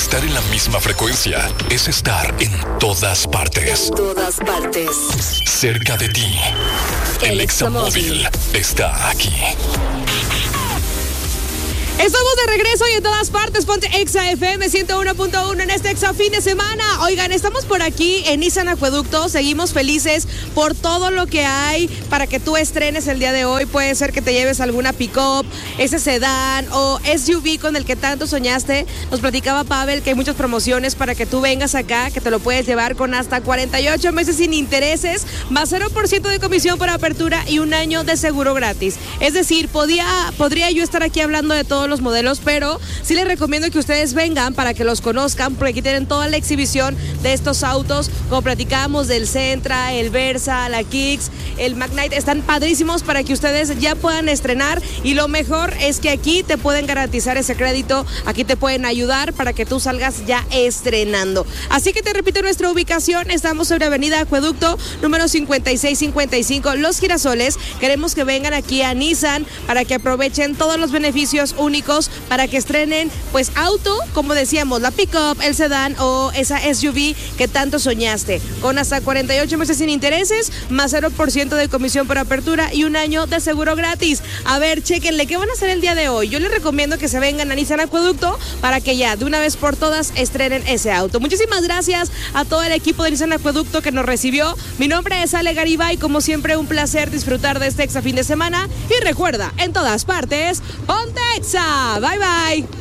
Estar en la misma frecuencia es estar en todas partes. En todas partes. Cerca de ti. El Examóvil está aquí. Estamos de regreso y en todas partes. Ponte Exa FM 101.1 en este Exa fin de semana. Oigan, estamos por aquí en Nissan Acueducto. Seguimos felices por todo lo que hay para que tú estrenes el día de hoy. Puede ser que te lleves alguna pick-up, ese sedán o SUV con el que tanto soñaste. Nos platicaba Pavel que hay muchas promociones para que tú vengas acá, que te lo puedes llevar con hasta 48 meses sin intereses, más 0% de comisión por apertura y un año de seguro gratis. Es decir, podría yo estar aquí hablando de todos los modelos, pero sí les recomiendo que ustedes vengan para que los conozcan, porque aquí tienen toda la exhibición de estos autos, como platicábamos del Sentra, el Versa, la Kicks, el Magnite, están padrísimos para que ustedes ya puedan estrenar, y lo mejor es que aquí te pueden garantizar ese crédito, aquí te pueden ayudar para que tú salgas ya estrenando. Así que te repito nuestra ubicación, estamos sobre Avenida Acueducto, número 5655, Los Girasoles. Queremos que vengan aquí a Nissan para que aprovechen todos los beneficios únicos para que estrenen pues auto, como decíamos, la pick-up, el sedán o esa SUV que tanto soñaste, con hasta 48 meses sin intereses, más 0% de comisión por apertura y un año de seguro gratis. A ver, chéquenle, ¿qué van a hacer el día de hoy? Yo les recomiendo que se vengan a Nissan Acueducto para que ya de una vez por todas estrenen ese auto. Muchísimas gracias a todo el equipo de Nissan Acueducto que nos recibió. Mi nombre es Ale Garibay, como siempre un placer disfrutar de este Exa fin de semana, y recuerda, en todas partes, ponte Exa. Bye bye.